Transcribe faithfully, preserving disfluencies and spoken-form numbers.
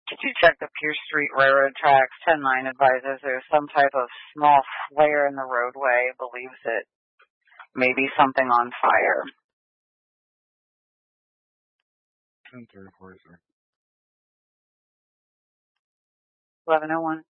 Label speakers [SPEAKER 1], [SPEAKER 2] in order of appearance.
[SPEAKER 1] Could you check the Pierce Street Railroad tracks? ten nine advises there's some type of small flare in the roadway, believes it may be something on fire.
[SPEAKER 2] ten thirty-four, sir.
[SPEAKER 1] eleven oh one.